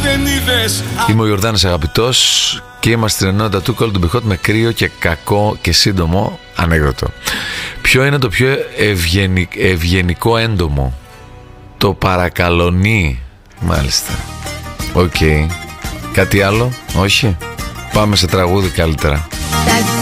Είμαι ο Ιορδάνης Αγαπητός και είμαστε στην ενότητα του Cold to Be Hot με κρύο και κακό και σύντομο ανέκδοτο. Ποιο είναι το πιο ευγενικό έντομο? Το παρακαλονί. Μάλιστα. Οκ. Κάτι άλλο? Όχι. Πάμε σε τραγούδι καλύτερα.